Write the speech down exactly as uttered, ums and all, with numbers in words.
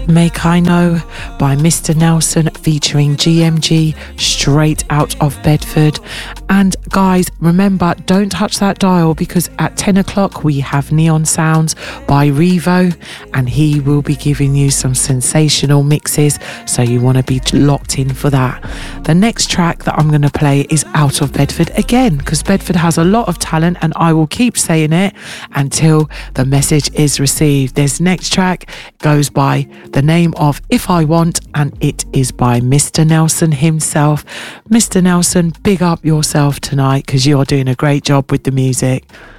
Make I Know by Mister Nelson featuring G M G, straight out of Bedford. And guys, remember, don't touch that dial, because at ten o'clock we have Neon Sounds by Revo, and he will be giving you some sensational mixes, so you want to be locked in for that. The next track that I'm going to play is out of Bedford again, because Bedford has a lot of talent, and I will keep saying it until the message is received. This next track goes by the name of If I Want, and it is by Mister Nelson himself. Mister Nelson, big up yourself tonight, because you're doing a great job with the music.